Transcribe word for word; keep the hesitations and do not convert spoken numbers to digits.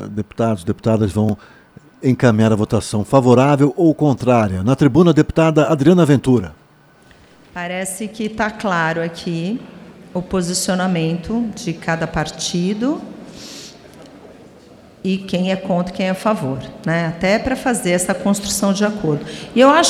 deputados, deputadas vão encaminhar a votação favorável ou contrária. Na tribuna, a deputada Adriana Ventura. Parece que está claro aqui o posicionamento de cada partido e quem é contra e quem é a favor, né? Até para fazer essa construção de acordo. E eu acho